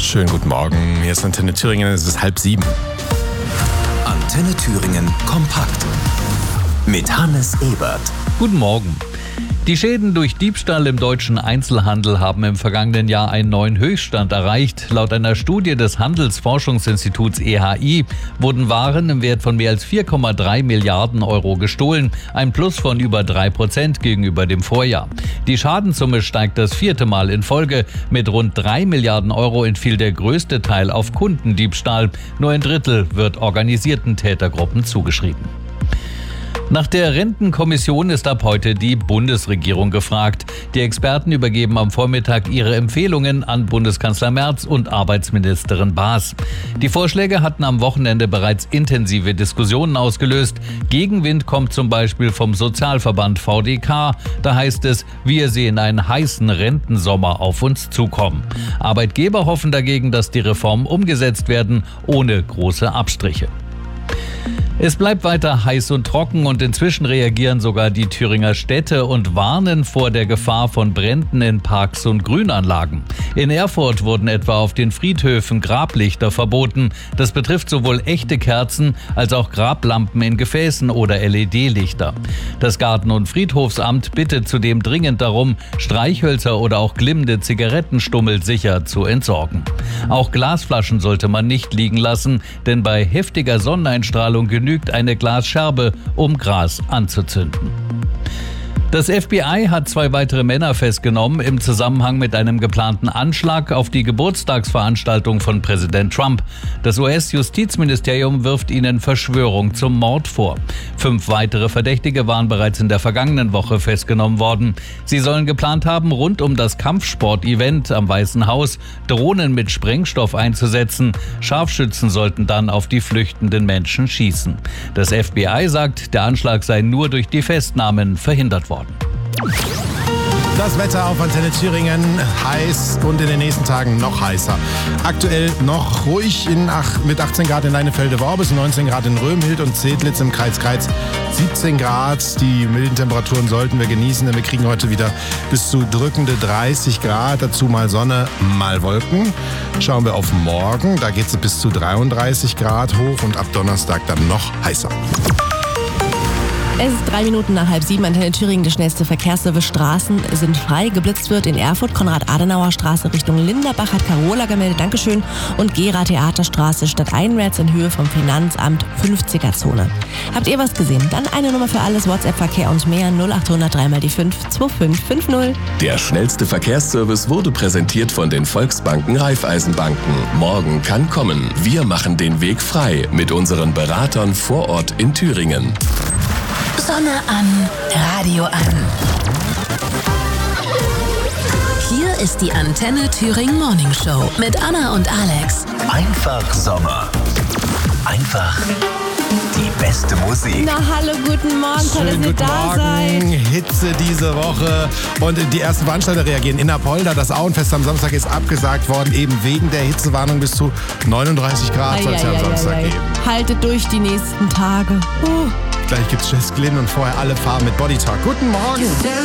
Schönen guten Morgen. Hier ist Antenne Thüringen, es ist 6:30. Antenne Thüringen kompakt mit Hannes Ebert. Guten Morgen. Die Schäden durch Diebstahl im deutschen Einzelhandel haben im vergangenen Jahr einen neuen Höchststand erreicht. Laut einer Studie des Handelsforschungsinstituts EHI wurden Waren im Wert von mehr als 4,3 Milliarden Euro gestohlen, ein Plus von über 3% gegenüber dem Vorjahr. Die Schadenssumme steigt das 4. Mal in Folge. Mit rund 3 Milliarden Euro entfiel der größte Teil auf Kundendiebstahl. Nur ein Drittel wird organisierten Tätergruppen zugeschrieben. Nach der Rentenkommission ist ab heute die Bundesregierung gefragt. Die Experten übergeben am Vormittag ihre Empfehlungen an Bundeskanzler Merz und Arbeitsministerin Baas. Die Vorschläge hatten am Wochenende bereits intensive Diskussionen ausgelöst. Gegenwind kommt zum Beispiel vom Sozialverband VDK. Da heißt es, wir sehen einen heißen Rentensommer auf uns zukommen. Arbeitgeber hoffen dagegen, dass die Reformen umgesetzt werden, ohne große Abstriche. Es bleibt weiter heiß und trocken und inzwischen reagieren sogar die Thüringer Städte und warnen vor der Gefahr von Bränden in Parks und Grünanlagen. In Erfurt wurden etwa auf den Friedhöfen Grablichter verboten. Das betrifft sowohl echte Kerzen als auch Grablampen in Gefäßen oder LED-Lichter. Das Garten- und Friedhofsamt bittet zudem dringend darum, Streichhölzer oder auch glimmende Zigarettenstummel sicher zu entsorgen. Auch Glasflaschen sollte man nicht liegen lassen, denn bei heftiger Sonneneinstrahlung genügt eine Glasscherbe, um Gras anzuzünden. Das FBI hat 2 weitere Männer festgenommen im Zusammenhang mit einem geplanten Anschlag auf die Geburtstagsveranstaltung von Präsident Trump. Das US-Justizministerium wirft ihnen Verschwörung zum Mord vor. 5 weitere Verdächtige waren bereits in der vergangenen Woche festgenommen worden. Sie sollen geplant haben, rund um das Kampfsport-Event am Weißen Haus Drohnen mit Sprengstoff einzusetzen. Scharfschützen sollten dann auf die flüchtenden Menschen schießen. Das FBI sagt, der Anschlag sei nur durch die Festnahmen verhindert worden. Das Wetter auf Antenne Thüringen, heiß und in den nächsten Tagen noch heißer. Aktuell noch ruhig mit 18 Grad in Leinefelde-Worbis, 19 Grad in Römhild und Zedlitz im Kreis 17 Grad. Die milden Temperaturen sollten wir genießen, denn wir kriegen heute wieder bis zu drückende 30 Grad. Dazu mal Sonne, mal Wolken. Schauen wir auf morgen, da geht es bis zu 33 Grad hoch und ab Donnerstag dann noch heißer. Es ist 3 Minuten nach 6:30, Antenne Thüringen, der schnellste Verkehrsservice. Straßen sind frei. Geblitzt wird in Erfurt, Konrad-Adenauer-Straße Richtung Linderbach, hat Carola gemeldet, Dankeschön. Und Gera-Theaterstraße stadteinwärts in Höhe vom Finanzamt, 50er-Zone. Habt ihr was gesehen? Dann eine Nummer für alles, WhatsApp-Verkehr und mehr, 0800 3 die 5 2550. Der schnellste Verkehrsservice wurde präsentiert von den Volksbanken Raiffeisenbanken. Morgen kann kommen. Wir machen den Weg frei mit unseren Beratern vor Ort in Thüringen. Sonne an, Radio an. Hier ist die Antenne Thüringen Morning Show mit Anna und Alex. Einfach Sommer. Einfach die beste Musik. Na hallo, guten Morgen, toll, dass ihr Guten da Morgen. seid. Hitze diese Woche und die ersten Veranstalter reagieren. Innerpolder, das Auenfest am Samstag ist abgesagt worden, eben wegen der Hitzewarnung. Bis zu 39 Grad soll es ja am Samstag geben. Haltet durch die nächsten Tage. Gleich gibt's Jess Glynn und vorher alle Farben mit Body Talk. Guten Morgen.